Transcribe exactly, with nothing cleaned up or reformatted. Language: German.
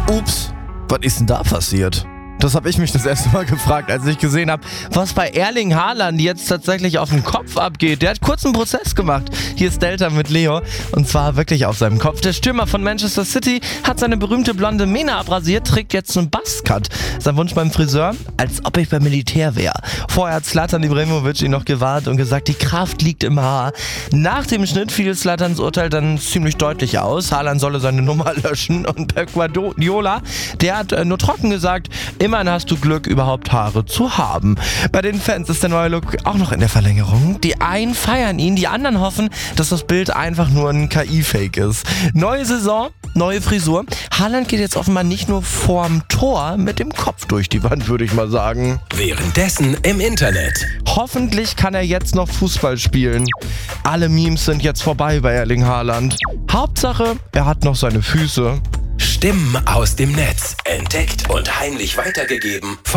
Ups, was ist denn da passiert? Das habe ich mich das erste Mal gefragt, als ich gesehen habe, was bei Erling Haaland jetzt tatsächlich auf dem Kopf abgeht. Der hat kurz einen Prozess gemacht. Hier ist Delta mit Leo und zwar wirklich auf seinem Kopf. Der Stürmer von Manchester City hat seine berühmte blonde Mähne abrasiert, trägt jetzt einen Buzzcut. Sein Wunsch beim Friseur? Als ob ich beim Militär wäre. Vorher hat Zlatan Ibrahimovic ihn noch gewarnt und gesagt, die Kraft liegt im Haar. Nach dem Schnitt fiel Zlatans Urteil dann ziemlich deutlich aus. Haaland solle seine Nummer löschen und Pep Guardiola, der hat äh, nur trocken gesagt, immerhin hast du Glück, überhaupt Haare zu haben. Bei den Fans ist der neue Look auch noch in der Verlängerung. Die einen feiern ihn, die anderen hoffen, dass das Bild einfach nur ein K I-Fake ist. Neue Saison, neue Frisur. Haaland geht jetzt offenbar nicht nur vorm Tor mit dem Kopf durch die Wand, würde ich mal sagen. Währenddessen im Internet. Hoffentlich kann er jetzt noch Fußball spielen. Alle Memes sind jetzt vorbei bei Erling Haaland. Hauptsache, er hat noch seine Füße. Stimmen aus dem Netz. Entdeckt und heimlich weitergegeben von